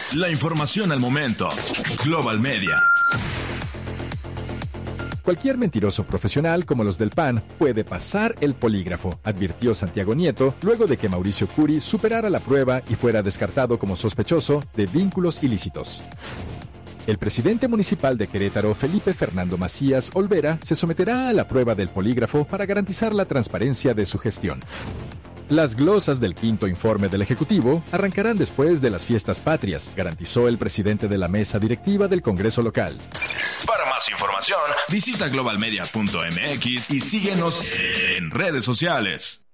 La información al momento. Global Media. Cualquier mentiroso profesional como los del PAN puede pasar el polígrafo, advirtió Santiago Nieto luego de que Mauricio Curi superara la prueba y fuera descartado como sospechoso de vínculos ilícitos. El presidente municipal de Querétaro, Felipe Fernando Macías Olvera, se someterá a la prueba del polígrafo para garantizar la transparencia de su gestión. Las glosas del quinto informe del Ejecutivo arrancarán después de las fiestas patrias, garantizó el presidente de la mesa directiva del Congreso local. Para más información, visita globalmedia.mx y síguenos en redes sociales.